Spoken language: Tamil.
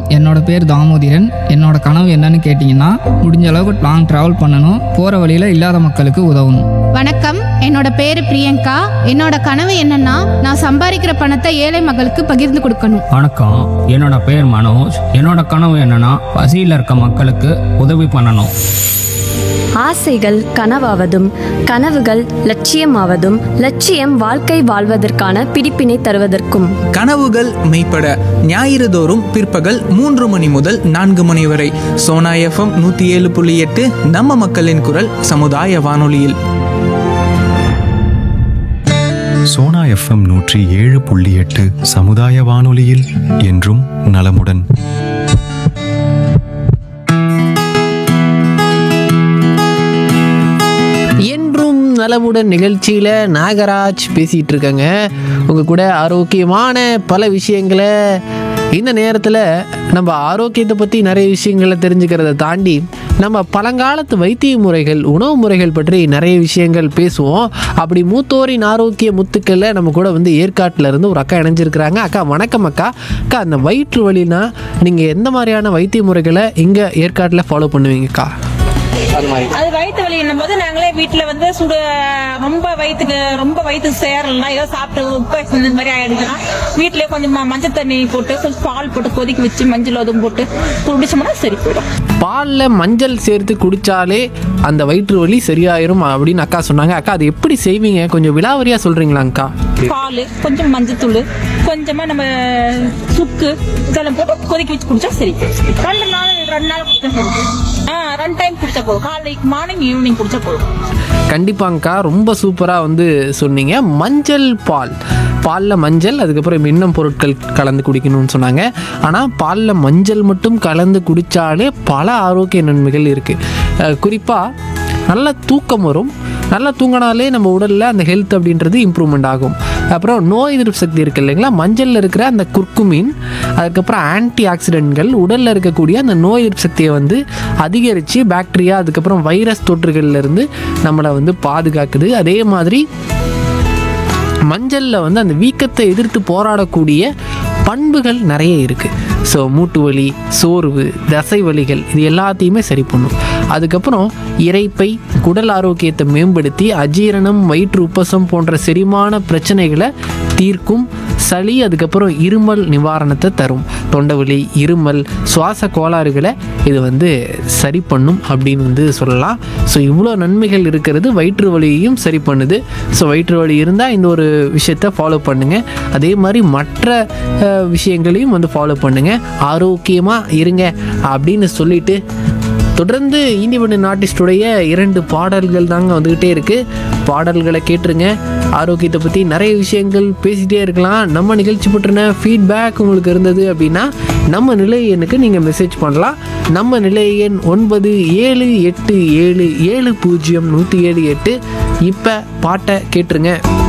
என்னோட பேர் தாமோதிரன். என்னோட கனவு என்னன்னு கேட்டிங்கன்னா, முடிஞ்ச அளவுக்கு லாங் ட்ராவல் பண்ணணும், போகிற வழியில் இல்லாத மக்களுக்கு உதவணும். வணக்கம், என்னோட பேரு பிரியங்கா. என்னோட கனவு என்னன்னா, நான் சம்பாதிக்கிற பணத்தை ஏழை மக்களுக்கு பகிர்ந்து கொடுக்கணும். வணக்கம், என்னோட பேர் மனோஜ். என்னோட கனவு என்னன்னா, பசியில் இருக்க மக்களுக்கு உதவி பண்ணணும். ஆசைகள் கனவாவதும் கனவுகள் லட்சியமாவதும் லட்சியம் வாழ்க்கை வாழ்வதற்கான பிடிப்பினை தருவதற்கும். கனவுகள் மெய்ப்பட ஞாயிறு தோறும் பிற்பகல் 3 மணி முதல் 4 மணி வரை சோனா FM 107.8 நம்ம மக்களின் குரல் சமுதாய வானொலியில். சோனா FM 107.8 சமுதாய வானொலியில் என்றும் நலமுடன். என்றும் நலமுடன் நிகழ்ச்சியில் நாகராஜ் பேசிகிட்டு இருக்கேங்க. உங்கள் கூட ஆரோக்கியமான பல விஷயங்களை இந்த நேரத்தில் நம்ம ஆரோக்கியத்தை பற்றி நிறைய விஷயங்களை தெரிஞ்சுக்கிறத தாண்டி நம்ம பழங்காலத்து வைத்திய முறைகள், உணவு முறைகள் பற்றி நிறைய விஷயங்கள் பேசுவோம். அப்படி மூத்தோரின் ஆரோக்கிய முத்துக்களில் நம்ம கூட வந்து ஏற்காட்டில் இருந்து ஒரு அக்கா இணைஞ்சிருக்கிறாங்க. அக்கா வணக்கம். அக்கா அந்த வயிற்று வலினா நீங்கள் எந்த மாதிரியான வைத்திய முறைகளை இங்கே ஏற்காட்டில் ஃபாலோ பண்ணுவீங்கக்கா? அது வயிற்று வலி போது நாங்களே வீட்டுல வந்து ரொம்ப வயிற்றுக்கு சேரலாம், ஏதோ சாப்பிட்டு உப்பு இந்த மாதிரி ஆயிடுச்சுன்னா வீட்டுல கொஞ்சம் மஞ்சள் தண்ணி போட்டு கொஞ்சம் பால் போட்டு கொதிக்க வச்சு மஞ்சள் அதுவும் போட்டு குடிச்சோம்னா சரி போயிடும். பாலில் மஞ்சள் சேர்த்து குடித்தாலே அந்த வயிற்று வலி சரியாயிரும் அப்படின்னு அக்கா சொன்னாங்க. அக்கா அது எப்படி செய்வீங்க, கொஞ்சம் விலாவரியாக சொல்கிறீங்களாங்க்கா? பால், கொஞ்சம் மஞ்சள் தூள், கொஞ்சமா நம்ம சுக்கு இதெல்லாம் போட்டு கொதிக்க வச்சு குடிச்சா சரி. 2 நாள் குடிச்சா போதும். 2 டைம் குடிச்சா போதும். காலைக்கு மார்னிங், ஈவினிங் குடிச்சா போதும். கண்டிப்பாங்கக்கா, ரொம்ப சூப்பராக வந்து சொன்னீங்க. மஞ்சள் பாலில் மஞ்சள், அதுக்கப்புறம் இன்னும் பொருட்கள் கலந்து குடிக்கணும்னு சொன்னாங்க. ஆனால் பாலில் மஞ்சள் மட்டும் கலந்து குடித்தாலே பல ஆரோக்கிய நன்மைகள் இருக்குது. குறிப்பாக நல்ல தூக்கம் வரும். நல்லா தூங்கினாலே நம்ம உடலில் அந்த ஹெல்த் அப்படின்றது இம்ப்ரூவ்மெண்ட் ஆகும். அப்புறம் நோய் எதிர்ப்பு சக்தி இருக்குது இல்லைங்களா, மஞ்சளில் இருக்கிற அந்த குர்குமின், அதுக்கப்புறம் ஆன்டி ஆக்சிடென்ட்கள் உடலில் இருக்கக்கூடிய அந்த நோய் எதிர்ப்பு சக்தியை வந்து அதிகரித்து பாக்டீரியா, அதுக்கப்புறம் வைரஸ் தொற்றுகள்லேருந்து நம்மளை வந்து பாதுகாக்குது. அதே மாதிரி மஞ்சளில் வந்து அந்த வீக்கத்தை எதிர்த்து போராடக்கூடிய பண்புகள் நிறைய இருக்குது. ஸோ மூட்டு வலி, சோர்வு, தசை வலிகள் இது எல்லாத்தையுமே சரி பண்ணும். அதுக்கப்புறம் இரைப்பை, குடல் ஆரோக்கியத்தை மேம்படுத்தி அஜீரணம், வயிற்று உப்பசம் போன்ற செரிமான பிரச்சனைகளை தீர்க்கும். சளி, அதுக்கப்புறம் இருமல் நிவாரணத்தை தரும். தொண்டைவலி, இருமல், சுவாச கோளாறுகளை இது வந்து சரி பண்ணும் அப்படின்னு வந்து சொல்லலாம். ஸோ இவ்வளோ நன்மைகள் இருக்கிறது, வயிற்று வலியையும் சரி பண்ணுது. ஸோ வயிற்று வலி இருந்தால் இந்த ஒரு விஷயத்தை ஃபாலோ பண்ணுங்கள். அதே மாதிரி மற்ற விஷயங்களையும் வந்து ஃபாலோ பண்ணுங்கள். ஆரோக்கியமாக இருங்க அப்படின்னு சொல்லிட்டு தொடர்ந்து இண்டிபெண்டன்ட் ஆர்டிஸ்டுடைய 2 பாடல்கள் தாங்க வந்துக்கிட்டே இருக்குது. பாடல்களை கேட்டுருங்க. ஆரோக்கியத்தை பற்றி நிறைய விஷயங்கள் பேசிகிட்டே இருக்கலாம். நம்ம நிகழ்ச்சி பற்றின ஃபீட்பேக் உங்களுக்கு இருந்தது அப்படின்னா நம்ம நிலை எண்ணுக்கு நீங்கள் மெசேஜ் பண்ணலாம். நம்ம நிலை எண் 9787700178. இப்போ பாட்டை கேட்டுருங்க.